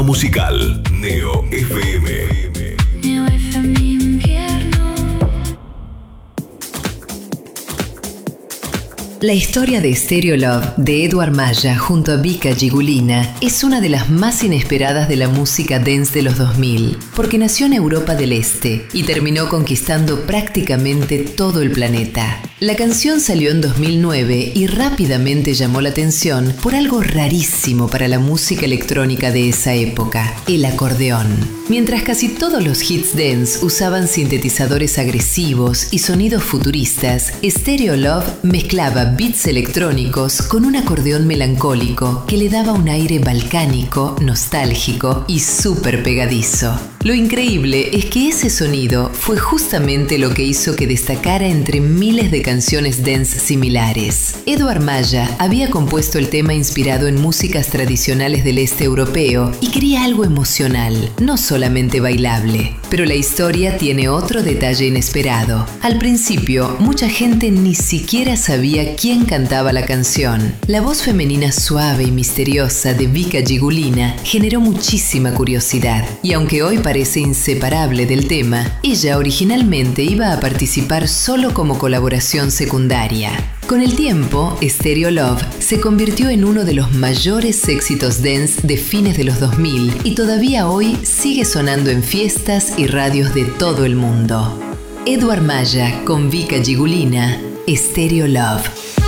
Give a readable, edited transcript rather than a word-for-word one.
Musical Neo FM. Neo FM invierno. La historia de Stereo Love de Edward Maya junto a Vika Gigulina es una de las más inesperadas de la música dance de los 2000, porque nació en Europa del Este y terminó conquistando prácticamente todo el planeta. La canción salió en 2009 y rápidamente llamó la atención por algo rarísimo para la música electrónica de esa época, el acordeón. Mientras casi todos los hits dance usaban sintetizadores agresivos y sonidos futuristas, Stereo Love mezclaba beats electrónicos con un acordeón melancólico que le daba un aire balcánico, nostálgico y súper pegadizo. Lo increíble es que ese sonido fue justamente lo que hizo que destacara entre miles de canciones dance similares. Edward Maya había compuesto el tema inspirado en músicas tradicionales del este europeo y quería algo emocional, no solamente bailable. Pero la historia tiene otro detalle inesperado. Al principio, mucha gente ni siquiera sabía quién cantaba la canción. La voz femenina suave y misteriosa de Vika Gigulina generó muchísima curiosidad, y aunque hoy parece inseparable del tema, ella originalmente iba a participar solo como colaboración secundaria. Con el tiempo, Stereo Love se convirtió en uno de los mayores éxitos dance de fines de los 2000 y todavía hoy sigue sonando en fiestas y radios de todo el mundo. Edward Maya con Vika Gigulina, Stereo Love.